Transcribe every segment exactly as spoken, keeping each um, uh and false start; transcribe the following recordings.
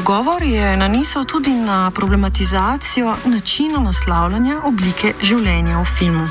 Pogovor je nanesel tudi na problematizacijo načina naslavljanja oblike življenja v filmu.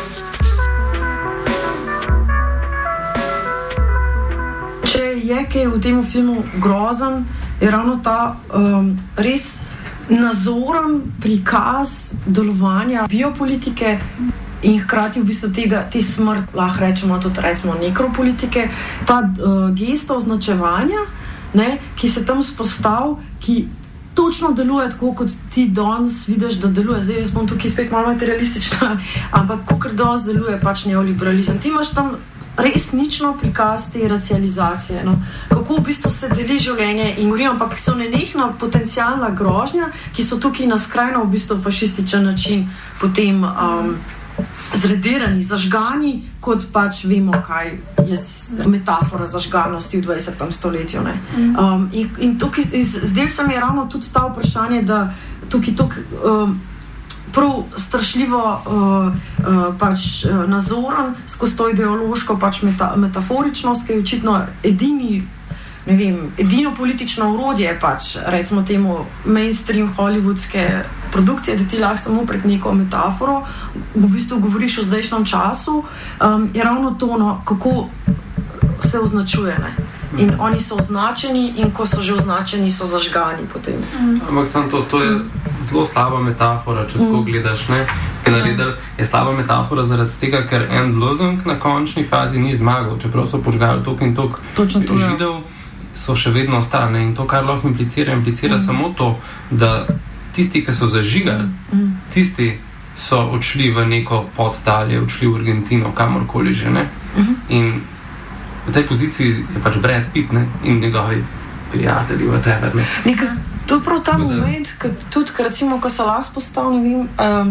Če je kaj v tem filmu grozen, je ravno ta um, res nazoren prikaz delovanja biopolitike in hkrati v bistvu tega, te smrt, lahko rečemo tudi recimo nekropolitike, ta uh, gesta označevanja, ne, ki se tam spostav, ki točno deluje tako, kot ti danes vidiš, da deluje. Zdaj, jaz bom tukaj spet malo materialistična, ampak kakor danes deluje pač neoliberalizem. Ti imaš tam resnično prikaz te racializacije, no? Kako v bistvu se deli življenje in govorim, ampak so nenehna potencialna grožnja, ki so tukaj na skrajno v bistvu fašističen način potem um, zredirani, zažgani, kot pač vemo, kaj je metafora zažganosti v dvajsetem stoletju. Ne? Um, in, in tukaj, zdaj se mi je ravno tudi ta vprašanje, da tukaj tukaj um, prav strašljivo uh, uh, pač uh, nazoren skozi to ideološko pač meta, metaforičnost, ki je očitno edini, ne vem, edino politično orodje pač, recimo temu mainstream hollywoodske produkcije, da ti lahko samo prek neko metaforo v bistvu govoriš o zdajšnjem času, um, je ravno to, no, kako se označuje, ne. In oni so označeni in ko so že označeni, so zažgani potem. Mm. Ampak sam to, to je zelo slaba metafora, če tako mm. gledaš, ne? Ker naredil je slaba metafora zaradi tega, ker en lozung na končni fazi ni zmagal, čeprav so požgali tok in tok židov, so še vedno ostali. In to, kar lahko implicira, implicira mm. samo to, da tisti, ki so zažigali, mm. tisti so odšli v neko podtalje, odšli v Argentino, kamorkoli že, ne? Mm. In v tej poziciji je pač Brad Pitt, ne, in njegovi prijatelji, whatever, ne. Nekaj, to je prav ta moment, kad, tudi, kad recimo, ko se lahko spostav, ne vem, um,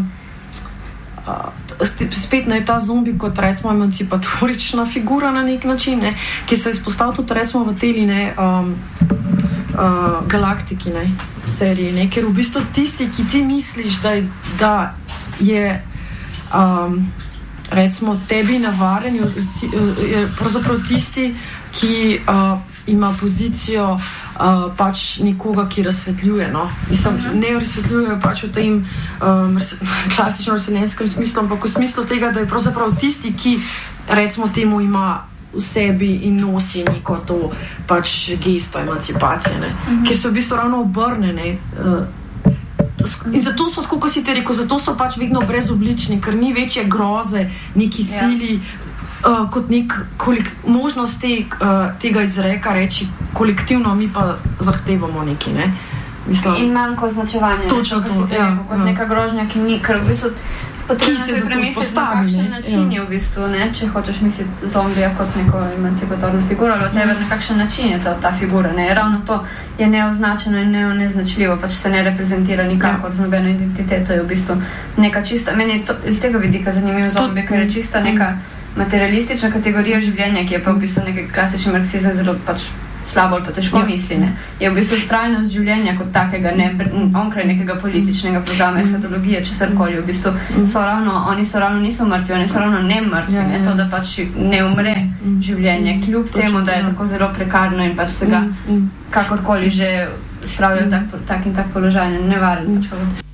uh, spet ne ta zombi kot, recimo, emancipatorična figura na nek način, ne, ki se je spostav tudi, recimo, v teli, ne, um, uh, Galaktiki, ne, seriji, ne, ker v bistvu tisti, ki ti misliš, da je, da je um, recimo tebi navaren je pravzaprav tisti, ki uh, ima pozicijo uh, pač nekoga, ki razsvetljuje, no. Mislim, ne razsvetljuje pač v tem um, klasično razseljenskem smislu, ampak v smislu tega, da je pravzaprav tisti, ki recimo temu ima v sebi in nosi neko to pač gesto emancipacije, ne. Uh-huh. Ker so v bistvu ravno obrnene. Uh, In zato so, tako kot si ti rekel, zato so pač vedno brezoblični, ker ni večje groze, neki sili, ja. uh, kot nek kolek- možnost te, uh, tega izreka reči kolektivno, mi pa zahtevamo neki, ne. Mislim, in manjko označevanje, točno to, to, kot, ja, rekel, kot ja. neka grožnja, ki ni, ker v bistvu potrebno se premisliti, na kakšen način je v bistvu, ne, če hočeš misliti zombija kot neko emancipatorno figuro, ali tebe, na kakšen način je ta, ta figura, ne, ravno to je neoznačeno in ne, neznačljivo, pač se ne reprezentira nikakor z nobeno identiteto, je v bistvu neka čista, meni je to, iz tega vidika zanimiv zombij, ker je čista neka materialistična kategorija življenja, ki je pa v bistvu neki klasični marksizem zelo pač slabo ali pa težko ja. misli, ne. Je v bistvu strajnost življenja kot takega, ne, onkraj nekega političnega programa, eskatologije, česarkoli, v bistvu so ravno, oni so ravno niso mrtvi, oni so ravno ne mrtvi, ja, ne, to, da pač ne umre življenje, kljub Točno, temu, da je ja. tako zelo prekarno in pač se ga kakorkoli že spravijo tak, tak in tak položaj, nevaren.